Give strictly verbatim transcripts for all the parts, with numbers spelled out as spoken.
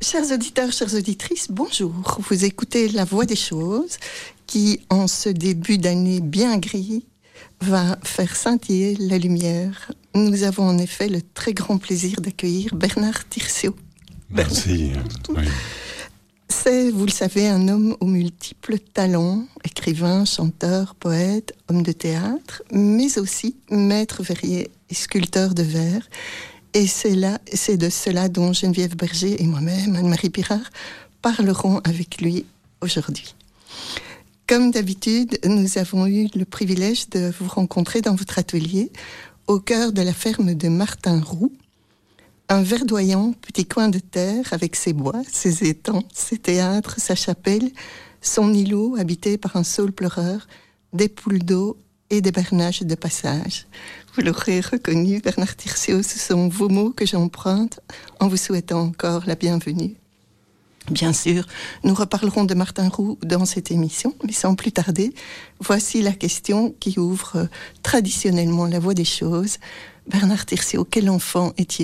Chers auditeurs, chères auditrices, bonjour. Vous écoutez La Voix des choses qui, en ce début d'année bien gris, va faire scintiller la lumière. Nous avons en effet le très grand plaisir d'accueillir Bernard Tirsiot. Merci. Oui. C'est, vous le savez, un homme aux multiples talents, écrivain, chanteur, poète, homme de théâtre, mais aussi maître verrier et sculpteur de verre. Et c'est, là, c'est de cela dont Geneviève Berger et moi-même, Anne-Marie Pirard, parlerons avec lui aujourd'hui. Comme d'habitude, nous avons eu le privilège de vous rencontrer dans votre atelier, au cœur de la ferme de Martin Roux, un verdoyant petit coin de terre avec ses bois, ses étangs, ses théâtres, sa chapelle, son îlot habité par un saule pleureur, des poules d'eau et des bernaches de passage. Vous l'aurez reconnu, Bernard Tirsiot, ce sont vos mots que j'emprunte en vous souhaitant encore la bienvenue. Bien sûr, nous reparlerons de Martin Roux dans cette émission, mais sans plus tarder, voici la question qui ouvre traditionnellement la voie des choses. Bernard Tirsiot, quel enfant étiez-vous ?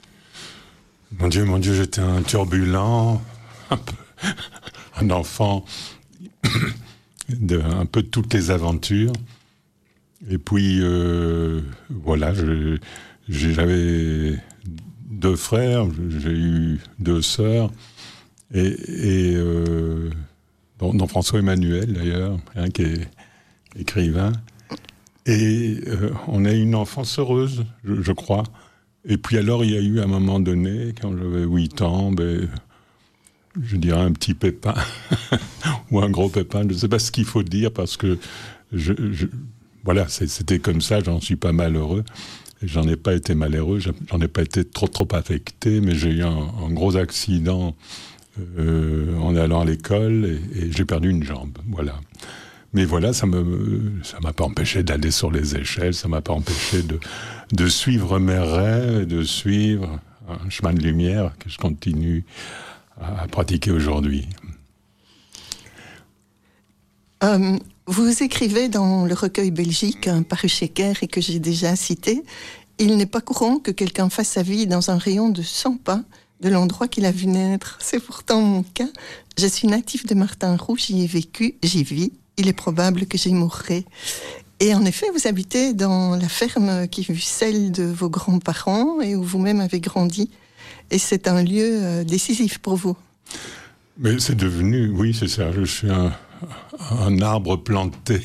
Mon Dieu, mon Dieu, j'étais un turbulent, un peu, un enfant de un peu de toutes les aventures. Et puis, euh, voilà, je, j'avais deux frères, j'ai eu deux sœurs, et, et euh, dont, dont François Emmanuel d'ailleurs, hein, qui est écrivain. Et euh, on a eu une enfance heureuse, je, je crois. Et puis alors, il y a eu à un moment donné, quand j'avais huit ans, ben, je dirais un petit pépin, ou un gros pépin, je ne sais pas ce qu'il faut dire, parce que je... je Voilà, c'était comme ça, j'en suis pas malheureux. J'en ai pas été malheureux, j'en ai pas été trop trop affecté, mais j'ai eu un, un gros accident euh, en allant à l'école et, et j'ai perdu une jambe, voilà. Mais voilà, ça me, ça m'a pas empêché d'aller sur les échelles, ça m'a pas empêché de, de suivre mes rêves, de suivre un chemin de lumière que je continue à, à pratiquer aujourd'hui. Um... Vous écrivez dans le recueil Belgique, paru chez Kerr et que j'ai déjà cité, « Il n'est pas courant que quelqu'un fasse sa vie dans un rayon de cent pas de l'endroit qu'il a vu naître. C'est pourtant mon cas. Je suis natif de Martin Roux, j'y ai vécu, j'y vis. Il est probable que j'y mourrai. » Et en effet, vous habitez dans la ferme qui fut celle de vos grands-parents et où vous-même avez grandi. Et c'est un lieu décisif pour vous. Mais c'est devenu, oui, c'est ça, je suis un... un arbre planté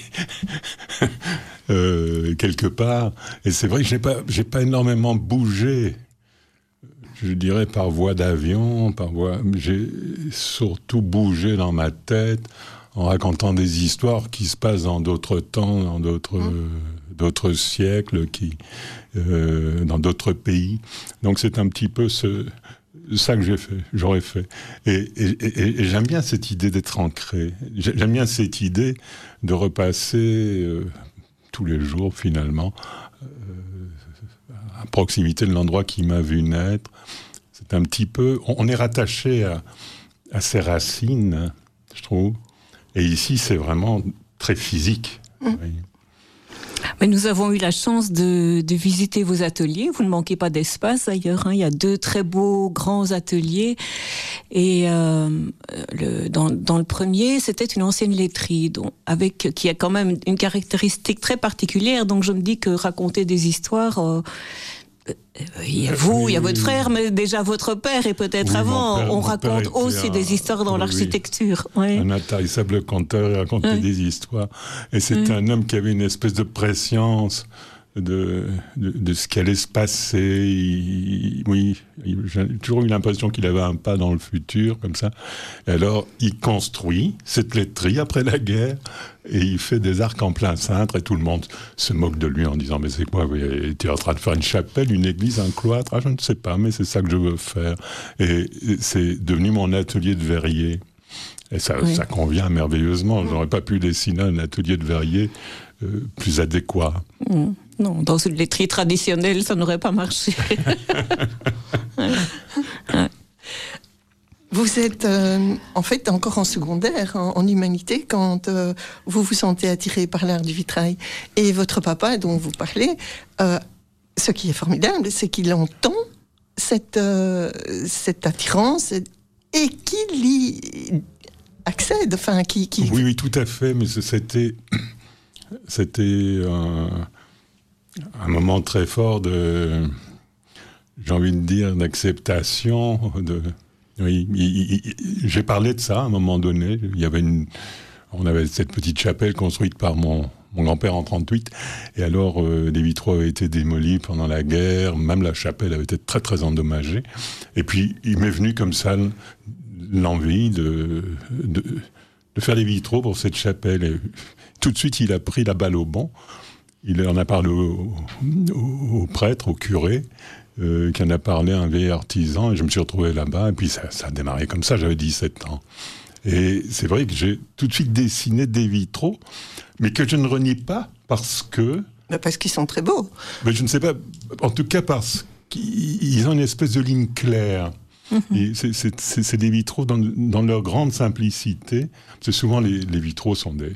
euh, quelque part. Et c'est vrai que je n'ai pas, j'ai pas énormément bougé, je dirais par voie d'avion, par voie... J'ai surtout bougé dans ma tête en racontant des histoires qui se passent dans d'autres temps, dans d'autres, mmh. d'autres siècles, qui, euh, dans d'autres pays. Donc c'est un petit peu ce... ça que j'ai fait, j'aurais fait. Et, et, et, et j'aime bien cette idée d'être ancré. J'aime bien cette idée de repasser euh, tous les jours, finalement, euh, à proximité de l'endroit qui m'a vu naître. C'est un petit peu... On, on est rattaché à, à ses racines, je trouve. Et ici, c'est vraiment très physique. Mmh. Oui. Mais nous avons eu la chance de, de visiter vos ateliers. Vous ne manquez pas d'espace d'ailleurs, hein. Il y a deux très beaux grands ateliers. Et euh, le, dans, dans le premier, c'était une ancienne laiterie, dont, avec, qui a quand même une caractéristique très particulière. Donc je me dis que raconter des histoires... Euh, il y a vous, oui, il y a votre frère, mais déjà votre père et peut-être oui, avant. Père, on raconte aussi un, des histoires dans oui, l'architecture. Oui. Un intarissable conteur, il racontait oui. des histoires. Et c'est oui. un homme qui avait une espèce de prescience de, de, de ce qui allait se passer. Il, oui, il, j'ai toujours eu l'impression qu'il avait un pas dans le futur, comme ça. Et alors, il construit cette laiterie après la guerre. Et il fait des arcs en plein cintre et tout le monde se moque de lui en disant « Mais c'est quoi, tu es en train de faire une chapelle, une église, un cloître ?» Ah, je ne sais pas, mais c'est ça que je veux faire. Et c'est devenu mon atelier de verrier. Et ça, oui. ça convient merveilleusement. Je n'aurais pas pu dessiner un atelier de verrier euh, plus adéquat. Mmh. Non, dans une laiterie traditionnelle, ça n'aurait pas marché. ouais. Ouais. Vous êtes euh, en fait encore en secondaire, en, en humanité, quand euh, vous vous sentez attiré par l'art du vitrail. Et votre papa, dont vous parlez, euh, ce qui est formidable, c'est qu'il entend cette, euh, cette attirance et qui y accède, enfin qui, qui... Oui, oui, tout à fait, mais c'était, c'était un, un moment très fort de, j'ai envie de dire, d'acceptation. De, oui, il, il, j'ai parlé de ça à un moment donné. Il y avait une, on avait cette petite chapelle construite par mon Mon grand-père en trente-huit, et alors euh, les vitraux avaient été démolis pendant la guerre, même la chapelle avait été très très endommagée. Et puis il m'est venu comme ça l'envie de, de, de faire des vitraux pour cette chapelle. Et tout de suite il a pris la balle au bond, il en a parlé au, au, au prêtre, au curé, euh, qui en a parlé à un vieil artisan, et je me suis retrouvé là-bas, et puis ça, ça a démarré comme ça, j'avais dix-sept ans. Et c'est vrai que j'ai tout de suite dessiné des vitraux, mais que je ne renie pas parce que... Parce qu'ils sont très beaux. Mais je ne sais pas, en tout cas parce qu'ils ont une espèce de ligne claire. Mm-hmm. C'est, c'est, c'est, c'est des vitraux dans, dans leur grande simplicité. C'est souvent les, les vitraux sont, des,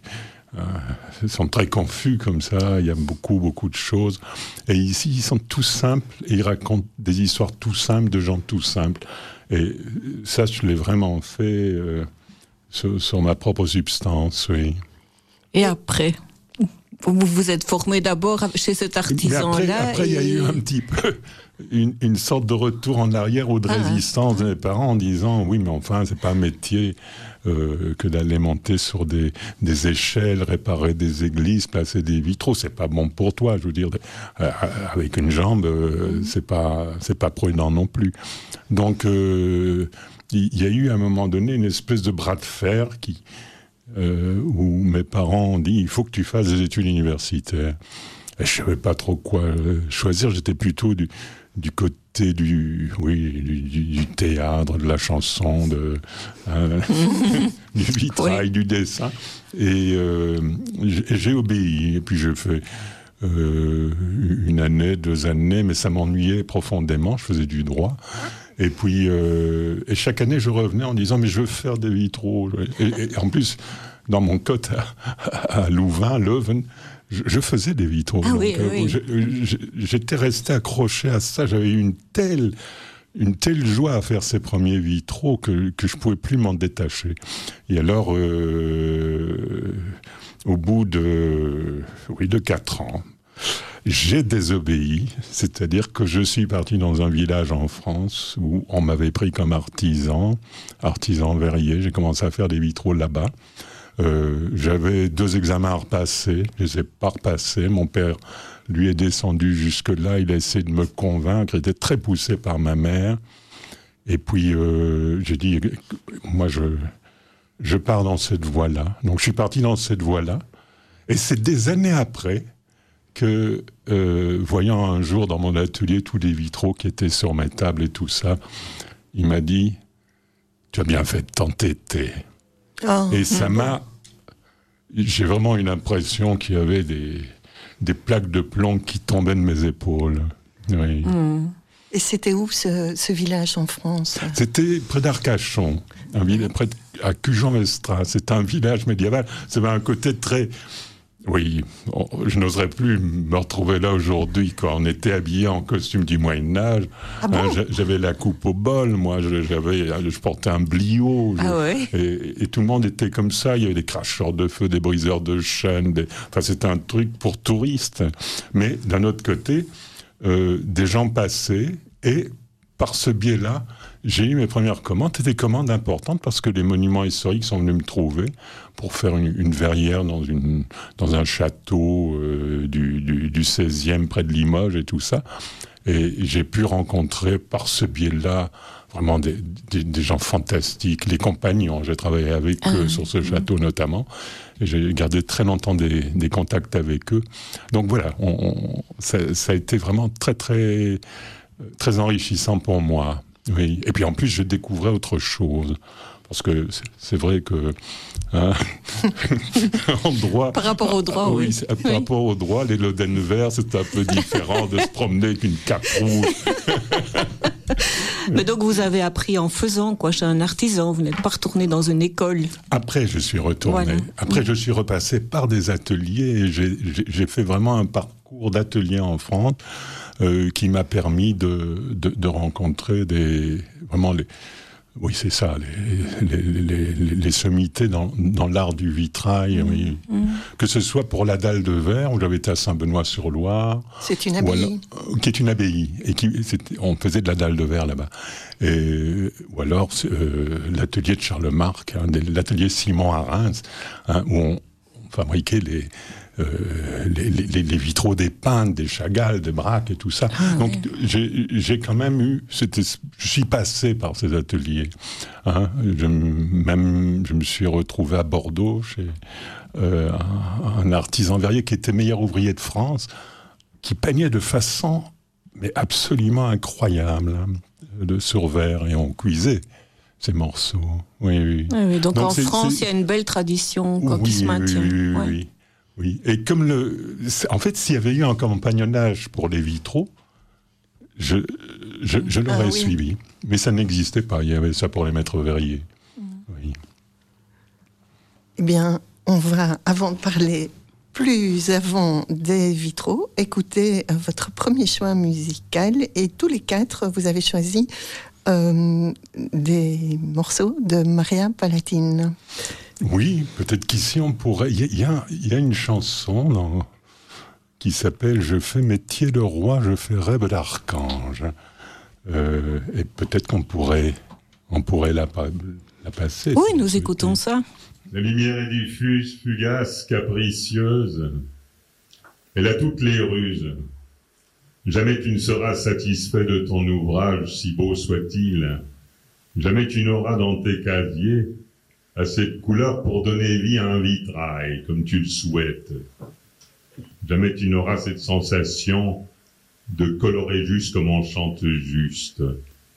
euh, sont très confus comme ça, il y a beaucoup, beaucoup de choses. Et ici, ils sont tout simples et ils racontent des histoires tout simples de gens tout simples. Et ça, je l'ai vraiment fait... Euh, Sur, sur ma propre substance, oui. Et après, vous vous êtes formé d'abord chez cet artisan-là. Après, après, il et... y a eu un petit peu une, une sorte de retour en arrière ou de ah, résistance ah. de mes parents en disant oui, mais enfin, c'est pas un métier euh, que d'aller monter sur des, des échelles, réparer des églises, placer des vitraux. C'est pas bon pour toi, je veux dire. Euh, avec une jambe, euh, mmh. c'est pas, c'est pas prudent non plus. Donc. Euh, Il y a eu à un moment donné une espèce de bras de fer qui, euh, où mes parents ont dit il faut que tu fasses des études universitaires. Et je ne savais pas trop quoi choisir. J'étais plutôt du, du côté du, oui, du, du, du théâtre, de la chanson, de, hein, du vitrail, oui. du dessin. Et euh, j'ai obéi. Et puis j'ai fait euh, une année, deux années, mais ça m'ennuyait profondément. Je faisais du droit. Et puis, euh, et chaque année, je revenais en disant, mais je veux faire des vitraux. Et, et en plus, dans mon cote à, à Louvain, Leuven, je, je faisais des vitraux. Ah, donc, oui, euh, oui. Je, je, j'étais resté accroché à ça. J'avais eu une telle, une telle joie à faire ces premiers vitraux que, que je ne pouvais plus m'en détacher. Et alors, euh, au bout de, oui, de quatre ans, j'ai désobéi, c'est-à-dire que je suis parti dans un village en France où on m'avait pris comme artisan, artisan verrier. J'ai commencé à faire des vitraux là-bas. Euh, j'avais deux examens à repasser, je les ai pas repassés. Mon père, lui, est descendu jusque-là, il a essayé de me convaincre, il était très poussé par ma mère. Et puis, euh, j'ai dit, moi, je, je pars dans cette voie-là. Donc, je suis parti dans cette voie-là. Et c'est des années après que, euh, voyant un jour dans mon atelier tous les vitraux qui étaient sur mes tables et tout ça, il m'a dit « Tu as bien fait de t'entêter. Oh, » Et ça mmh. m'a... J'ai vraiment une impression qu'il y avait des, des plaques de plomb qui tombaient de mes épaules. Oui. Mmh. Et c'était où ce, ce village en France ? C'était près d'Arcachon, un village près de, à Cujan-Mestras. C'était un village médiéval. Ça avait un côté très... Oui, je n'oserais plus me retrouver là aujourd'hui quand on était habillé en costume du Moyen-Âge. Ah bon ? hein, j'avais la coupe au bol, moi, j'avais, je portais un bliot. Je, ah ouais. et, et tout le monde était comme ça. Il y avait des cracheurs de feu, des briseurs de chaînes. Des, enfin, c'était un truc pour touristes. Mais d'un autre côté, euh, des gens passaient et par ce biais-là, j'ai eu mes premières commandes. C'était des commandes importantes parce que les monuments historiques sont venus me trouver pour faire une, une verrière dans, une, dans un château euh, du, du, du seizième près de Limoges et tout ça. Et j'ai pu rencontrer par ce biais-là vraiment des, des, des gens fantastiques, les compagnons. J'ai travaillé avec ah, eux sur ce château mmh. notamment. Et j'ai gardé très longtemps des, des contacts avec eux. Donc voilà, on, on, ça, ça a été vraiment très, très, très enrichissant pour moi. Oui, et puis en plus, je découvrais autre chose. Parce que c'est, c'est vrai que... Hein, en droit... Par rapport au droit, oui. oui. Par oui. rapport au droit, les loden verts, c'est un peu différent de se promener avec une cape rouge. Mais donc vous avez appris en faisant, quoi, chez un artisan, vous n'êtes pas retourné dans une école. Après, je suis retourné. Voilà. Après, oui. je suis repassé par des ateliers et j'ai, j'ai, j'ai fait vraiment un parcours d'ateliers en France euh, qui m'a permis de, de, de rencontrer des, vraiment les, oui, c'est ça, les, les, les, les, les sommités dans, dans l'art du vitrail, mmh, oui. Mmh. Que ce soit pour la dalle de verre, où j'avais été à Saint-Benoît-sur-Loire. C'est une abbaye. Alors, qui est une abbaye, et qui, on faisait de la dalle de verre là-bas. Et, ou alors euh, l'atelier de Charles Marc, hein, l'atelier Simon à Reims, hein, où on, on fabriquait les... Euh, les, les, les vitraux des peintres, des Chagall, des Braque et tout ça. Ah, donc oui. j'ai, j'ai quand même eu, c'était, je suis passé par ces ateliers. Hein. Je, même, je me suis retrouvé à Bordeaux chez euh, un, un artisan verrier qui était meilleur ouvrier de France, qui peignait de façon mais absolument incroyable, hein, de sur verre, et on cuisait ces morceaux. Oui, oui. oui, oui. Donc, donc en c'est, France, il y a une belle tradition quoi, oui, qui se maintient. Oui, oui, ouais. oui. Oui, et comme le... En fait, s'il y avait eu un compagnonnage pour les vitraux, je, je, je l'aurais ah, oui. suivi. Mais ça n'existait pas, il y avait ça pour les maîtres verriers. Mm. Oui. Eh bien, on va, avant de parler plus avant des vitraux, écouter votre premier choix musical. Et tous les quatre, vous avez choisi euh, des morceaux de Maria Palatine. Oui, peut-être qu'ici on pourrait... Il y, y, y a une chanson dans, qui s'appelle « Je fais métier de roi, je fais rêve d'archange euh, ». Et peut-être qu'on pourrait, on pourrait la, la passer. Oui, si nous écoutons ça. La lumière est diffuse, fugace, capricieuse. Elle a toutes les ruses. Jamais tu ne seras satisfait de ton ouvrage, si beau soit-il. Jamais tu n'auras dans tes casiers assez de couleurs pour donner vie à un vitrail, comme tu le souhaites. Jamais tu n'auras cette sensation de colorer juste comme on chante juste.